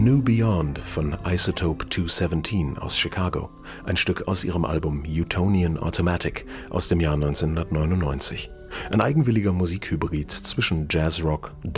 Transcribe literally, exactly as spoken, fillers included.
New Beyond von Isotope zweihundertsiebzehn aus Chicago, ein Stück aus ihrem Album Utonian Automatic aus dem Jahr neunzehnhundertneunundneunzig. Ein eigenwilliger Musikhybrid zwischen Jazzrock,